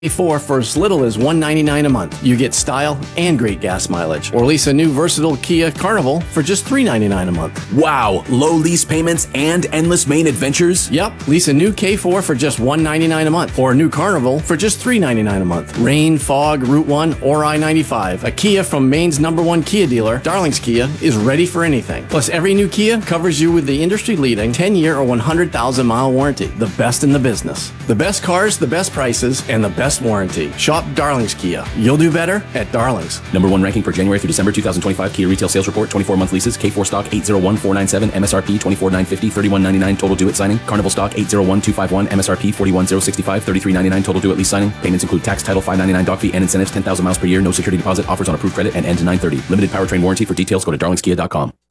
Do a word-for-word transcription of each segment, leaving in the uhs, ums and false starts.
K four for as little as one hundred ninety-nine dollars a month. You get style and great gas mileage. Or lease a new versatile Kia Carnival for just three hundred ninety-nine dollars a month. Wow, low lease payments and endless Maine adventures? Yep, lease a new K four for just one hundred ninety-nine dollars a month. Or a new Carnival for just three hundred ninety-nine dollars a month. Rain, fog, Route one, or I ninety-five. A Kia from Maine's number one Kia dealer, Darling's Kia, is ready for anything. Plus, every new Kia covers you with the industry-leading ten-year or one hundred thousand mile warranty. The best in the business. The best cars, the best prices, and the best warranty. Shop Darling's Kia. You'll do better at Darling's. Number one ranking for January through December twenty twenty-five Kia retail sales report, twenty-four month leases, K four stock eight oh one four nine seven, M S R P twenty-four nine fifty, thirty-one ninety-nine total due at signing. Carnival stock eight oh one two five one, M S R P forty-one oh sixty-five, thirty-three ninety-nine total due at lease signing. Payments include tax, title, five ninety-nine doc fee, and incentives, ten thousand miles per year, no security deposit, offers on approved credit, and end to nine thirty. Limited powertrain warranty. For details, go to darlings kia dot com.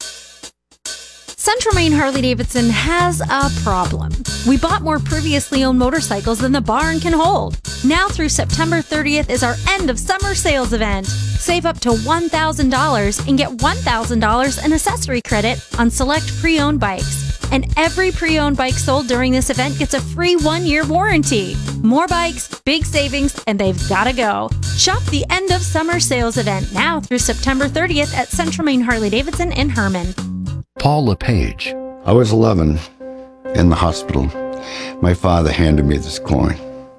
Central Maine Harley-Davidson has a problem. We bought more previously owned motorcycles than the barn can hold. Now through September thirtieth is our end of summer sales event. Save up to one thousand dollars and get one thousand dollars in accessory credit on select pre-owned bikes. And every pre-owned bike sold during this event gets a free one-year warranty. More bikes, big savings, and they've got to go. Shop the end of summer sales event now through September thirtieth at Central Maine Harley-Davidson in Herman. Paul LePage. I was eleven, in the hospital. My father handed me this coin.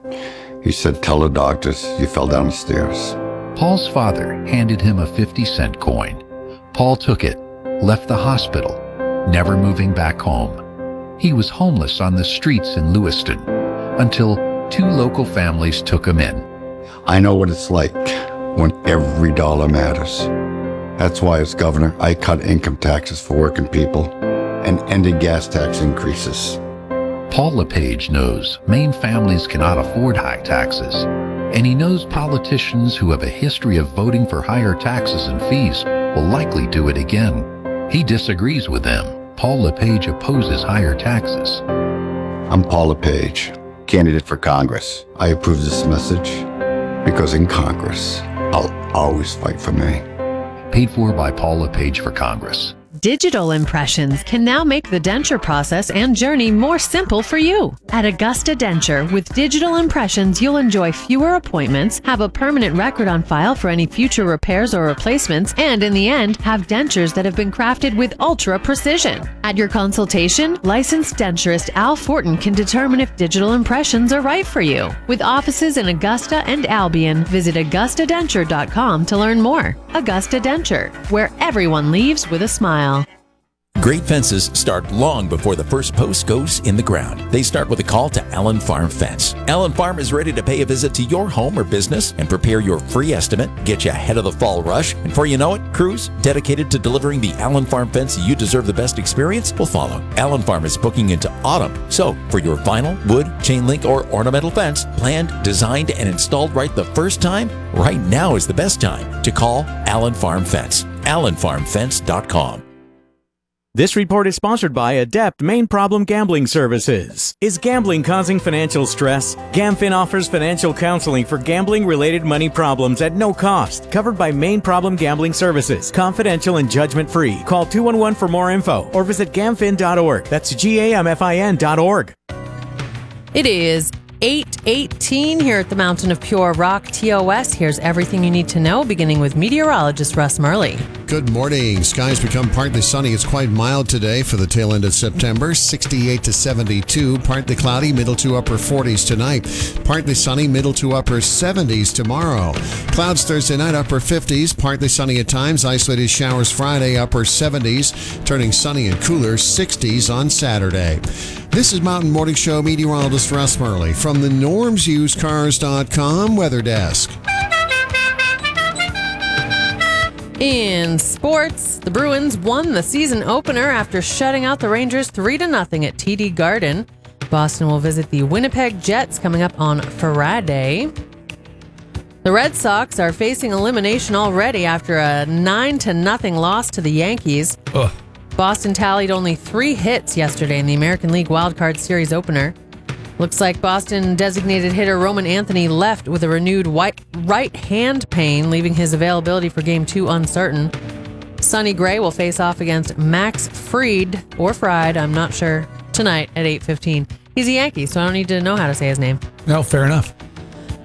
He said, tell the doctors you fell down the stairs. Paul's father handed him a fifty cent coin. Paul took it, left the hospital, never moving back home. He was homeless on the streets in Lewiston until two local families took him in. I know what it's like when every dollar matters. That's why, as governor, I cut income taxes for working people and ended gas tax increases. Paul LePage knows Maine families cannot afford high taxes, and he knows politicians who have a history of voting for higher taxes and fees will likely do it again. He disagrees with them. Paul LePage opposes higher taxes. I'm Paul LePage, candidate for Congress. I approve this message because in Congress, I'll always fight for Maine. Paid for by Paul LePage for Congress. Digital impressions can now make the denture process and journey more simple for you. At Augusta Denture, with digital impressions, you'll enjoy fewer appointments, have a permanent record on file for any future repairs or replacements, and in the end, have dentures that have been crafted with ultra precision. At your consultation, licensed denturist Al Fortin can determine if digital impressions are right for you. With offices in Augusta and Albion, visit augusta denture dot com to learn more. Augusta Denture, where everyone leaves with a smile. Great fences start long before the first post goes in the ground. They start with a call to Allen Farm Fence. Allen Farm is ready to pay a visit to your home or business and prepare your free estimate, get you ahead of the fall rush. And before you know it, crews dedicated to delivering the Allen Farm Fence you deserve the best experience will follow. Allen Farm is booking into autumn. So for your vinyl, wood, chain link, or ornamental fence, planned, designed, and installed right the first time, right now is the best time to call Allen Farm Fence. allen farm fence dot com. This report is sponsored by Adept Maine Problem Gambling Services. Is gambling causing financial stress? GamFin offers financial counseling for gambling-related money problems at no cost. Covered by Maine Problem Gambling Services. Confidential and judgment-free. Call two one one for more info or visit gamfin dot org. That's G A M F I N dot org. It is eight eighteen here at the Mountain of Pure Rock T O S. Here's everything you need to know, beginning with meteorologist Russ Murley. Good morning. Skies become partly sunny. It's quite mild today for the tail end of September. sixty-eight to seventy-two. Partly cloudy, middle to upper forties tonight. Partly sunny, middle to upper seventies tomorrow. Clouds Thursday night, upper fifties. Partly sunny at times. Isolated showers Friday, upper seventies. Turning sunny and cooler, sixties on Saturday. This is Mountain Morning Show meteorologist Russ Murley from the norms used cars dot com Weather Desk. In sports, the Bruins won the season opener after shutting out the Rangers three to nothing at T D Garden. Boston will visit the Winnipeg Jets coming up on Friday. The Red Sox are facing elimination already after a nine to nothing loss to the Yankees. Ugh. Boston tallied only three hits yesterday in the American League Wild Card Series opener. Looks like Boston designated hitter Roman Anthony left with a renewed white right hand pain, leaving his availability for Game two uncertain. Sonny Gray will face off against Max Fried, or Fried, I'm not sure, tonight at eight fifteen. He's a Yankee, so I don't need to know how to say his name. No, fair enough.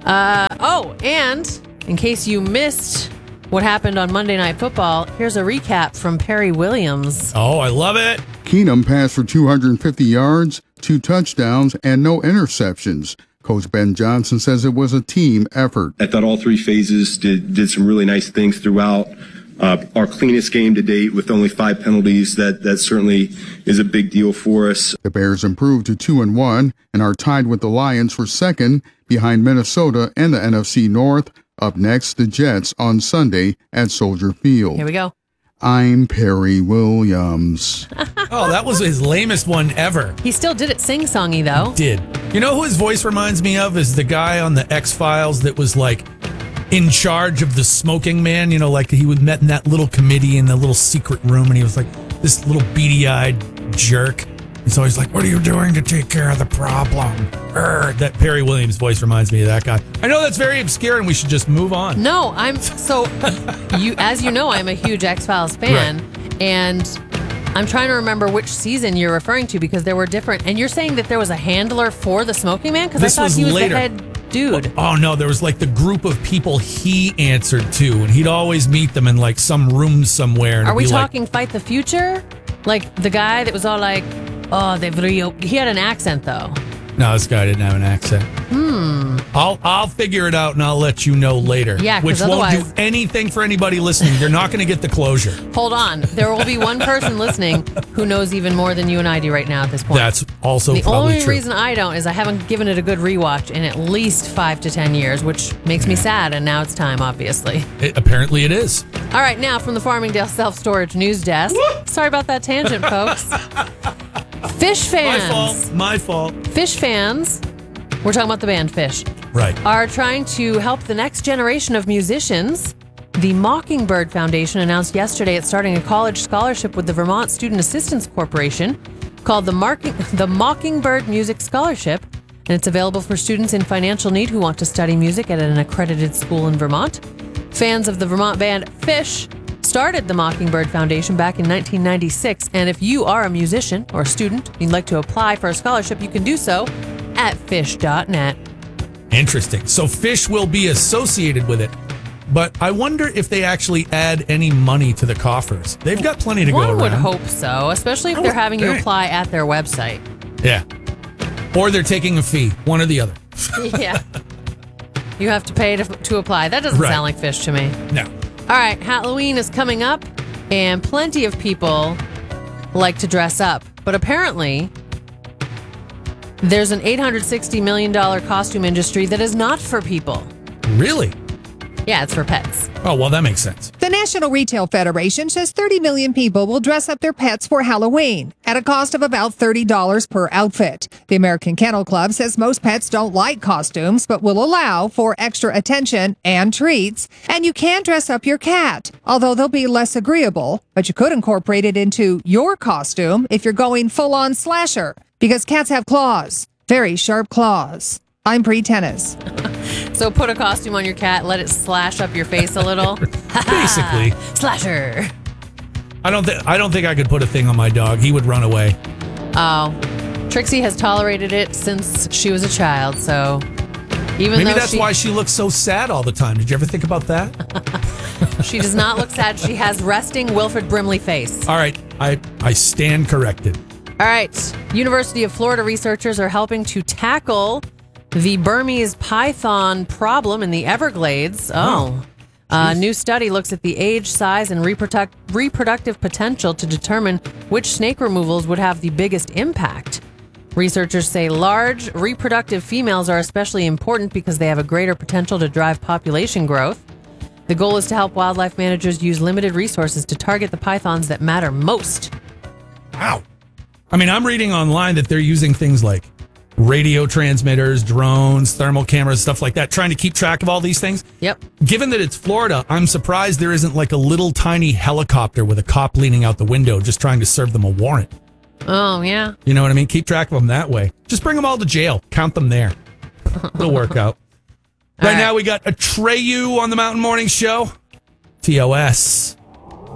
Uh, oh, and in case you missed what happened on Monday Night Football, here's a recap from Perry Williams. Oh, I love it. Keenum passed for two hundred fifty yards, two touchdowns, and no interceptions. Coach Ben Johnson says it was a team effort. I thought all three phases did, did some really nice things throughout. Uh, our cleanest game to date with only five penalties. That, that certainly is a big deal for us. The Bears improved to two and one and are tied with the Lions for second behind Minnesota and the N F C North. Up next, the Jets on Sunday at Soldier Field. Here we go. I'm Perry Williams. Oh, that was his lamest one ever. He still did it sing-songy, though. Did. You know who his voice reminds me of is the guy on the X-Files that was like in charge of the smoking man. You know, like he was met in that little committee in the little secret room, and he was like this little beady-eyed jerk. He's always like, what are you doing to take care of the problem? Urgh. That Perry Williams voice reminds me of that guy. I know that's very obscure and we should just move on. No, I'm so you as you know, I'm a huge X-Files fan, right. And I'm trying to remember which season you're referring to because there were different, and you're saying that there was a handler for the smoking man? Because I thought was he was later. the head dude. Oh, no, there was like the group of people he answered to, and he'd always meet them in like some room somewhere. Are we talking like, Fight the Future? Like the guy that was all like, oh, they've re- he had an accent though. No, this guy didn't have an accent. Hmm. I'll I'll figure it out and I'll let you know later. Yeah, which won't do anything for anybody listening. You're not going to get the closure. Hold on, there will be one person listening who knows even more than you and I do right now at this point. That's also the probably only true. reason I don't is I haven't given it a good rewatch in at least five to ten years, which makes me sad. And now it's time, obviously. It, apparently, it is. All right, now from the Farmingdale Self Storage News Desk. Sorry about that tangent, folks. Fish fans. My fault. My fault. Fish fans. We're talking about the band Fish. Right. Are trying to help the next generation of musicians. The Mockingbird Foundation announced yesterday it's starting a college scholarship with the Vermont Student Assistance Corporation called the, Marking, the Mockingbird Music Scholarship. And it's available for students in financial need who want to study music at an accredited school in Vermont. Fans of the Vermont band Fish started the Mockingbird Foundation back in nineteen ninety-six. And if you are a musician or a student and you'd like to apply for a scholarship, you can do so at fish dot net. Interesting. So Fish will be associated with it, but I wonder if they actually add any money to the coffers. They've got plenty to One go around. would hope so, especially if they're having you apply at their website. Yeah. Or they're taking a fee, one or the other. Yeah. You have to pay to, to apply. That doesn't Right. sound like Fish to me. No. All right, Halloween is coming up, and plenty of people like to dress up. But apparently, there's an eight hundred sixty million dollars costume industry that is not for people. Really? Yeah, it's for pets. Oh, well, that makes sense. The National Retail Federation says thirty million people will dress up their pets for Halloween at a cost of about thirty dollars per outfit. The American Kennel Club says most pets don't like costumes, but will allow for extra attention and treats. And you can dress up your cat, although they'll be less agreeable. But you could incorporate it into your costume if you're going full-on slasher, because cats have claws, very sharp claws. I'm Bree Tennis. So put a costume on your cat, let it slash up your face a little. Basically. Slasher. I don't think I don't think I could put a thing on my dog. He would run away. Oh. Trixie has tolerated it since she was a child, so even Maybe though that's she, why she looks so sad all the time. Did you ever think about that? she does not look sad. She has resting Wilfred Brimley face. All right. I, I stand corrected. All right. University of Florida researchers are helping to tackle the Burmese python problem in the Everglades. Oh. A new study looks at the age, size, and reproduct- reproductive potential to determine which snake removals would have the biggest impact. Researchers say large reproductive females are especially important because they have a greater potential to drive population growth. The goal is to help wildlife managers use limited resources to target the pythons that matter most. Wow. I mean, I'm reading online that they're using things like radio transmitters, drones, thermal cameras, stuff like that, trying to keep track of all these things. Yep. Given that it's Florida, I'm surprised there isn't like a little tiny helicopter with a cop leaning out the window just trying to serve them a warrant. Oh, yeah. You know what I mean? Keep track of them that way. Just bring them all to jail. Count them there. It'll work out. Right, right now, we got Atreyu on the Mountain Morning Show. T O S.